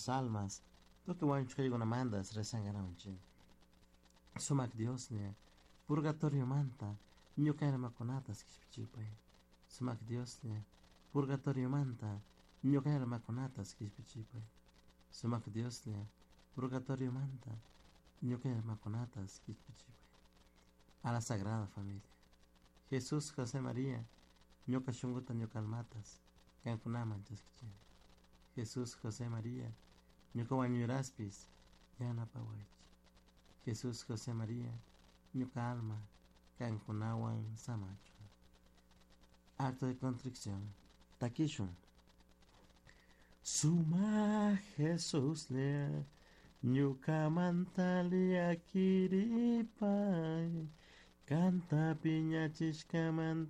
las almas, lo que van a una mandas resangaranche. Sumak Dios ne, purgatorio manta, ñukaira makunatas kishpichipay. Sumak Dios ne, purgatorio manta, ñukaira makunatas kishpichipay. Sumak Dios ne, purgatorio manta, ñukaira makunatas kishpichipay. A la Sagrada Familia. Jesús, José María, ñuka shunguta ñukalmatas, kankunaman chaskichini. Jesús, José María, ñuka wañuraspis, yanapawaychi. Jesús, José María, ñuka alma, kankunawan samachu. Acto de contrición. Takishun. Suma Jesús lea, ñuka mantalia kiripay, canta piña chishkaman